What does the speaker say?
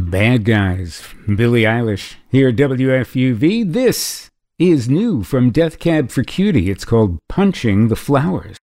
Bad Guys, Billie Eilish, here at WFUV. This is new from Death Cab for Cutie. It's called Punching the Flowers.